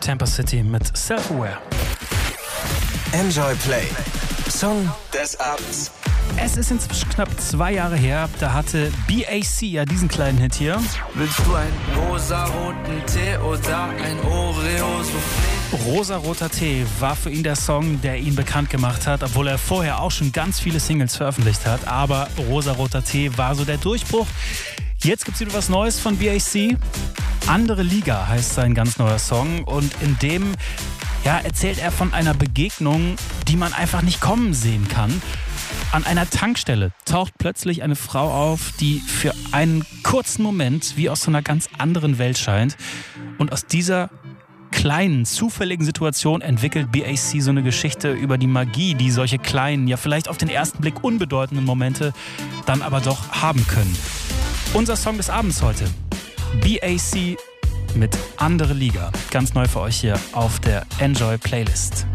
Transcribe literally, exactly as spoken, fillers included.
Tampa City mit Self-Aware. Enjoy Play. Song des Abends. Es ist inzwischen knapp zwei Jahre her, da hatte B A C ja diesen kleinen Hit hier. Willst du einen rosaroten Tee oder ein Oreo-Soufflé? Rosaroter Tee war für ihn der Song, der ihn bekannt gemacht hat, obwohl er vorher auch schon ganz viele Singles veröffentlicht hat. Aber Rosaroter Tee war so der Durchbruch. Jetzt gibt's wieder was Neues von B A C. Andere Liga heißt sein ganz neuer Song und in dem ja, erzählt er von einer Begegnung, die man einfach nicht kommen sehen kann. An einer Tankstelle taucht plötzlich eine Frau auf, die für einen kurzen Moment wie aus so einer ganz anderen Welt scheint. Und aus dieser kleinen, zufälligen Situation entwickelt B A C so eine Geschichte über die Magie, die solche kleinen, ja vielleicht auf den ersten Blick unbedeutenden Momente dann aber doch haben können. Unser Song des Abends heute. B A C mit Andere Liga. Ganz neu für euch hier auf der Enjoy Playlist.